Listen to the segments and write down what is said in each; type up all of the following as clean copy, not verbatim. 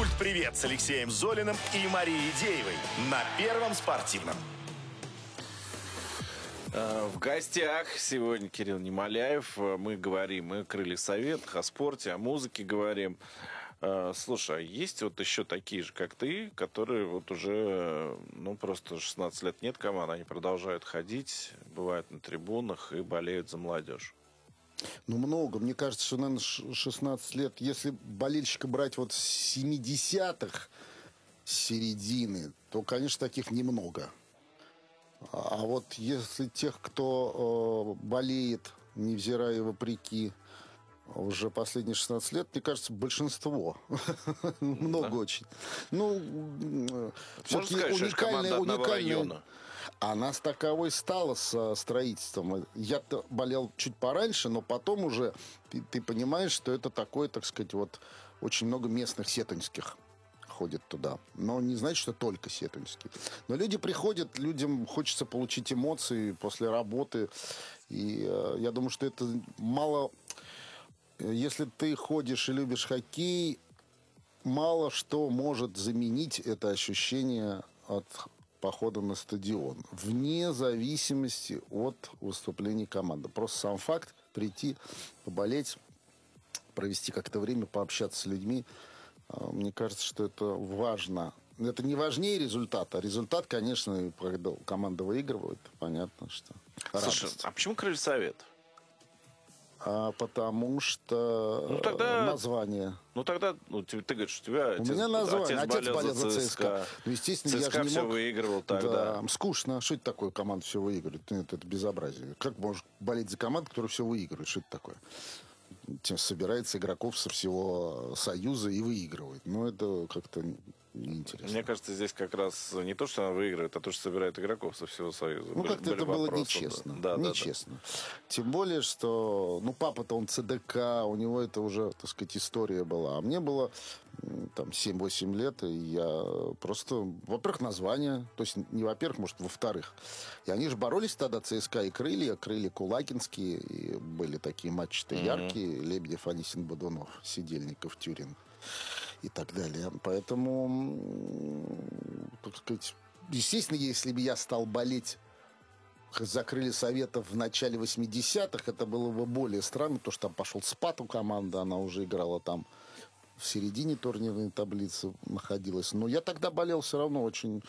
Спорт-привет с Алексеем Золиным и Марией Деевой на Первом спортивном. В гостях сегодня Кирилл Немоляев. Мы говорим о крыльях советах, о спорте, о музыке говорим. Слушай, а есть вот еще такие же, как ты, которые вот уже, просто 16 лет нет команд, они продолжают ходить, бывают на трибунах и болеют за молодежь? Много. Мне кажется, что, наверное, 16 лет, если болельщика брать вот с 70-х, с середины, то, конечно, таких немного. А вот если тех, кто болеет, невзирая вопреки, уже последние 16 лет, мне кажется, большинство. Много очень. Можно сказать, что это команда одного района? Она с таковой стала со строительством. Я-то болел чуть пораньше, но потом уже ты понимаешь, что это такое, так сказать, вот очень много местных сетуньских ходят туда. Но не значит, что только сетуньские. Но люди приходят, людям хочется получить эмоции после работы. И я думаю, что это мало... Если ты ходишь и любишь хоккей, мало что может заменить это ощущение от похода на стадион. Вне зависимости от выступлений команды. Просто сам факт прийти, поболеть, провести как-то время, пообщаться с людьми. Мне кажется, что это важно. Это не важнее результата. Результат, конечно, когда команда выигрывает, понятно, что Слушай, радость. а почему крылья советов? Потому что название. Ты говоришь, что у тебя У меня название. Отец болел за ЦСКА. Естественно, я ЦСКА же не все мог... выигрывал тогда. Да, скучно. Что это такое, команда все выигрывает? Нет, это безобразие. Как можешь болеть за команду, которая все выигрывает? Что это такое? Собирается игроков со всего Союза и выигрывает. Это как-то неинтересно. Мне кажется, здесь как раз не то, что она выигрывает, а то, что собирает игроков со всего Союза. Как-то это было нечестно. Нечестно. Тем более, что папа-то он ЦДК, у него это уже, так сказать, история была. А мне было 7-8 лет, и я просто, во-первых, название, то есть не во-первых, может, во-вторых. И они же боролись тогда, ЦСКА и крылья кулакинские, и были такие матчи-то яркие, Лебедев, Анисин, Бодунов, Сидельников, Тюрин и так далее. Поэтому, так сказать, естественно, если бы я стал болеть за крылья советов в начале 80-х, это было бы более странно, потому что там пошел спад у команды, она уже играла там в середине турнирной таблицы находилась. Но я тогда болел все равно очень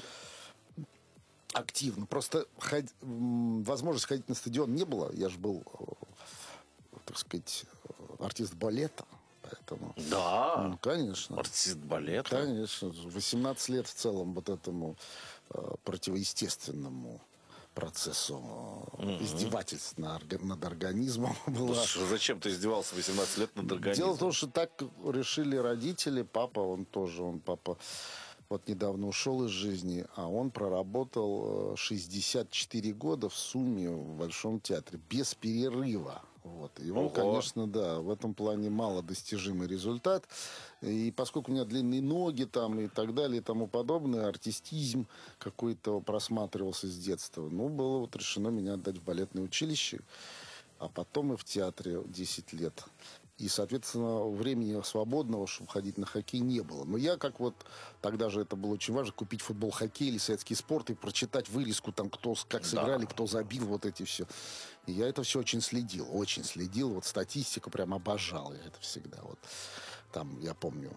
активно. Просто возможность ходить на стадион не было. Я же был, так сказать, артист балета. Поэтому, да, конечно. Артист балета. Конечно. 18 лет в целом вот этому противоестественному процессу издевательств над организмом было. Зачем ты издевался 18 лет над организмом? Дело в том, что так решили родители. Папа вот недавно ушел из жизни, а он проработал 64 года в сумме в Большом театре без перерыва. И он, конечно, в этом плане малодостижимый результат. И поскольку у меня длинные ноги и так далее и тому подобное, артистизм какой-то просматривался с детства. Было решено меня отдать в балетное училище, а потом и в театре 10 лет. И, соответственно, времени свободного, чтобы ходить на хоккей, не было. Но я, тогда же это было очень важно, купить футбол, хоккей или советский спорт и прочитать вырезку, кто как сыграли, кто забил, вот эти все. И я это все очень следил. Вот статистику прям обожал я это всегда. Я помню,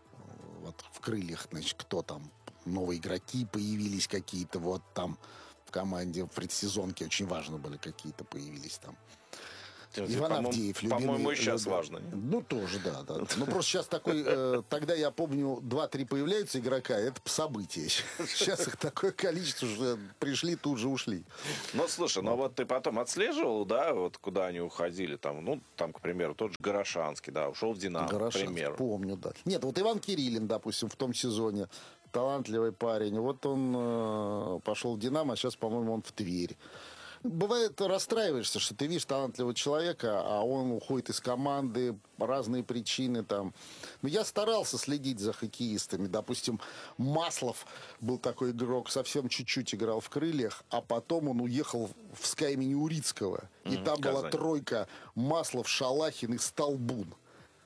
в крыльях, кто там, новые игроки появились какие-то, в команде в предсезонке очень важно были какие-то появились там. Иван Авдеев, любимый. По-моему, и сейчас важно. Тоже, да. Просто сейчас такой... Тогда, я помню, 2-3 появляются игрока, это событие. Сейчас их такое количество, что пришли, тут же ушли. Слушай, ты потом отслеживал, да, куда они уходили? К примеру, тот же Горошанский, да, ушел в «Динамо», к примеру. Помню, да. Нет, Иван Кириллин, допустим, в том сезоне, талантливый парень, он пошел в «Динамо», а сейчас, по-моему, он в Тверь. Бывает, расстраиваешься, что ты видишь талантливого человека, а он уходит из команды, разные причины там. Но я старался следить за хоккеистами. Допустим, Маслов был такой игрок, совсем чуть-чуть играл в крыльях, а потом он уехал в СКА имени Урицкого. И там Казань. была тройка: Маслов, Шалахин и Столбун.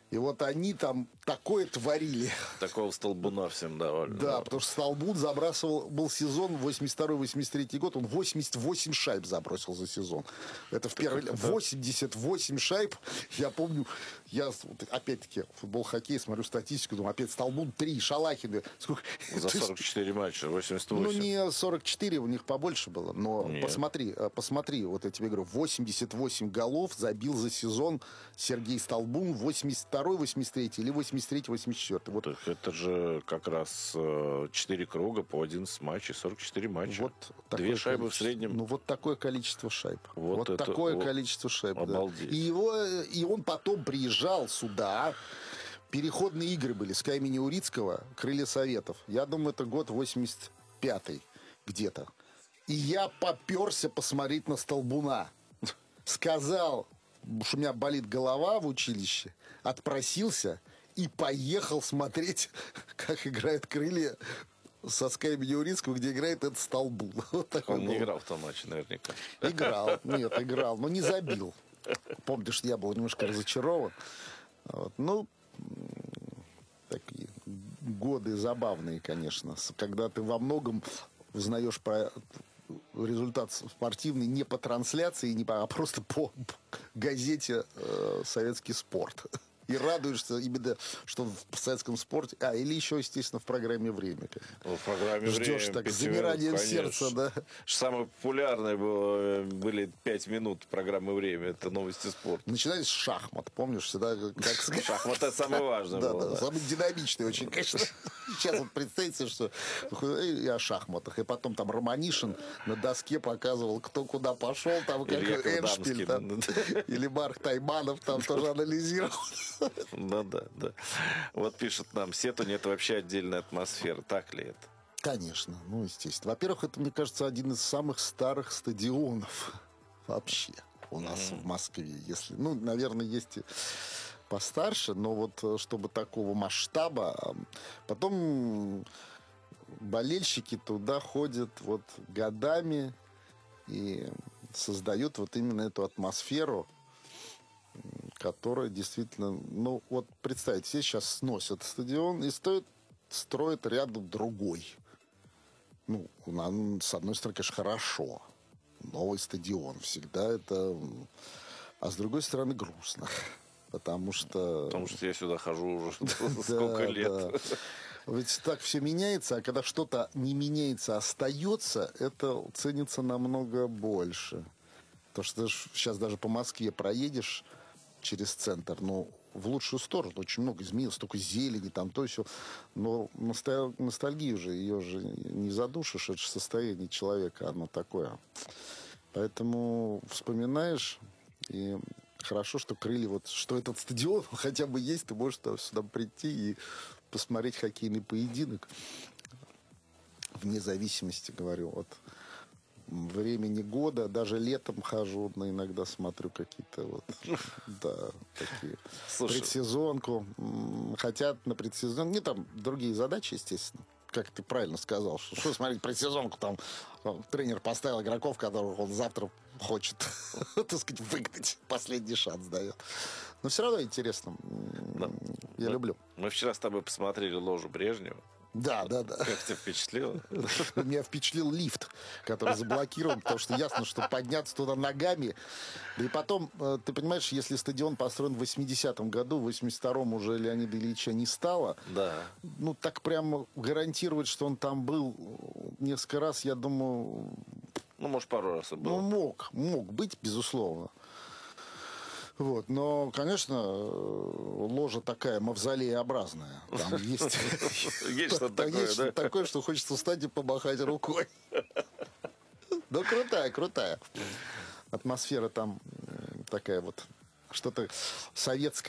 И вот они там такое творили. Такого столбуна всем давали. Да, потому что Столбун забрасывал, был сезон 82-83 год, он 88 шайб забросил за сезон. Это в первый... 88 шайб, я помню, я вот, опять-таки футбол, хоккей, смотрю статистику, думаю, опять Столбун 3, Шалахин. Сколько... За 44 матча, 88. Ну, не 44, у них побольше было, но посмотри, вот я тебе говорю, 88 голов забил за сезон Сергей Столбун, 82-й, 83-й или 83-й, 84-й. Вот. Это же как раз 4 круга по 11 матчей, 44 матча. Вот 2 шайбы в среднем. Ну, вот такое количество шайб. Вот это, такое количество шайб. Обалдеть. Да. И он потом приезжал сюда. Переходные игры были с имени Урицкого, Крылья Советов. Я думаю, это год 85-й где-то. И я поперся посмотреть на Столбуна. Сказал, что у меня болит голова в училище, отпросился и поехал смотреть, как играют Крылья со СКА имени Урицкого, где играет этот Столбун. Вот Он не играл в том матче, наверняка. Играл, но не забил. Помнишь, я был немножко разочарован. Вот. Ну, такие годы забавные, конечно. Когда ты во многом узнаешь про результат спортивный не по трансляции, а просто по газете «Советский спорт». И радуешься именно, что в советском спорте... или еще, естественно, в программе «Время». В программе ждешь «Время» так, с замиранием сердца, да. Самое популярное были 5 минут программы «Время». Это новости спорта. Начинались с шахмат, помнишь? Всегда, как... Шахмат — это самое важное было. Да, самый динамичный очень, конечно. Сейчас вот представьте, что и о шахматах. И потом там Романишин на доске показывал, кто куда пошел, там как Эндшпиль, или Марк Тайманов там тоже анализировал. Да. Вот пишет нам, Сетунь — это вообще отдельная атмосфера. Так ли это? Конечно, ну, естественно. Во-первых, это, мне кажется, один из самых старых стадионов вообще у нас в Москве. Если, ну, наверное, есть и постарше, но вот чтобы такого масштаба. Потом болельщики туда ходят вот годами и создают вот именно эту атмосферу, которая действительно... Ну, вот представьте, все сейчас сносят стадион и строят рядом другой. Ну, с одной стороны, конечно, хорошо. Новый стадион всегда это... А с другой стороны, грустно. Потому что я сюда хожу уже сколько лет. Ведь так все меняется, а когда что-то не меняется, остается, это ценится намного больше. Потому что сейчас даже по Москве проедешь через центр, ну, в лучшую сторону очень много изменилось, столько зелени, там то все. Но ностальгию же, ее же не задушишь, это же состояние человека, оно такое. Поэтому вспоминаешь, и хорошо, что Крылья, вот, что этот стадион хотя бы есть, ты можешь сюда прийти и посмотреть хоккейный поединок. Вне зависимости, говорю, от времени года, даже летом хожу, но иногда смотрю какие-то вот, да, такие. Слушай, предсезонку. Хотя на предсезон, не там другие задачи, естественно. Как ты правильно сказал, что смотреть предсезонку, там тренер поставил игроков, которых он завтра хочет, так сказать, выгнать, последний шанс дает. Но все равно интересно. Я люблю. Мы вчера с тобой посмотрели «Ложу Брежнева». Да. Как тебя впечатлило? Меня впечатлил лифт, который заблокирован, потому что ясно, что подняться туда ногами. Да и потом, ты понимаешь, если стадион построен в 80-м году, в 82-м уже Леонида Ильича не стало, да. Ну, так прямо гарантировать, что он там был несколько раз, я думаю... Ну, может, пару раз и был. Ну, мог быть, безусловно. Вот, но, конечно, ложа такая мавзолееобразная. Там есть что-то такое, что хочется встать и помахать рукой. Ну, крутая. Атмосфера там такая вот, что-то советское.